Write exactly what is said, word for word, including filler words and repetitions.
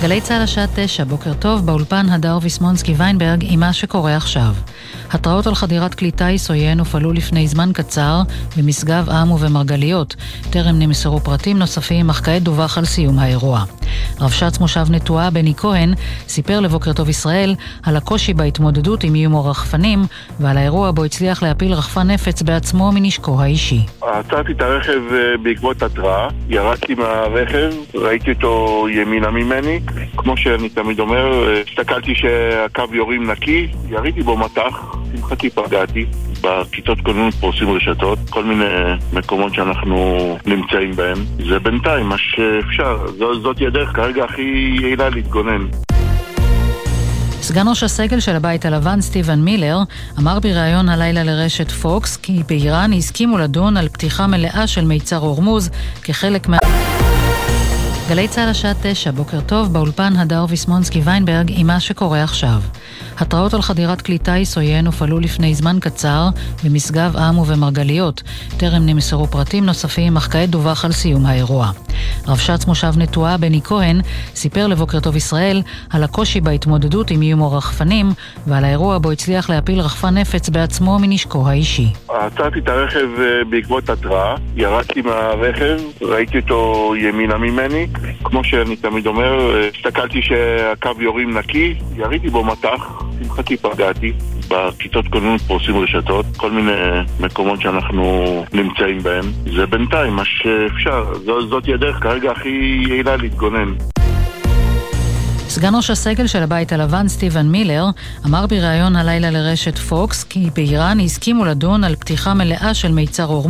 גלי צהל השעה תשע, בוקר טוב, באולפן הדר ויסמונסקי ויינברג עם מה שקורה עכשיו. התראות על חדירת כלי טיס עוין הופעלו לפני זמן קצר במשגב עם ובמרגליות. טרם נמסרו פרטים נוספים, אך כעת דווח על סיום האירוע. רבש"ץ מושב נטועה בני כהן סיפר לבוקר טוב ישראל על הקושי בהתמודדות עם איום הרחפנים ועל האירוע בו הצליח להפיל רחפן נפץ בעצמו מנשקו האישי. עצרתי את הרכב בעקבות התראה, ירדתי מהרכב, ראיתי אותו ימינה ממני, כמו שאני תמיד אומר, הסתכלתי שהקו יורים נקי, יריתי בו מתח, שמחתי פגעתי. בכיתות כוננות פורסים רשתות, כל מיני מקומות שאנחנו נמצאים בהם. זה בינתיים, מה שאפשר. זו, זאת הדרך כרגע הכי יעילה להתגונן. סגן ראש הסגל של הבית הלבן סטיבן מילר אמר בריאיון הלילה לרשת פוקס כי באיראן הסכימו לדון על פתיחה מלאה של מיצר הורמוז כחלק מה... גלי צהל השעה תשע, בוקר טוב, באולפן הדר ויסמונסקי ויינברג עם מה שקורה עכשיו. התראות על חדירת כלי טיס עוין הופעלו לפני זמן קצר במשגב עם ובמרגליות. טרם נמסרו פרטים נוספים, אך כעת דווח על סיום האירוע. רבש"ץ מושב נטועה בני כהן סיפר לבוקר טוב ישראל על הקושי בהתמודדות עם איום הרחפנים ועל האירוע בו הצליח להפיל רחפן נפץ בעצמו מנשקו האישי. עצרתי את הרכב בעקבות התראה, ירדתי מהרכב, ראיתי אותו ימינה ממני, כמו שאני תמיד אומר, הסתכלתי שהקו יורים נקי, יריתי בו מתח, שמחתי פגעתי. בכיתות כוננות פורסים רשתות, כל מיני מקומות שאנחנו נמצאים בהם. זה בינתיים, מה שאפשר. זו, זאת הדרך כרגע הכי יעילה להתגונן. סגן ראש הסגל של הבית הלבן סטיבן מילר אמר בריאיון הלילה לרשת פוקס כי באיראן הסכימו לדון על פתיחה מלאה של מיצר הורמוז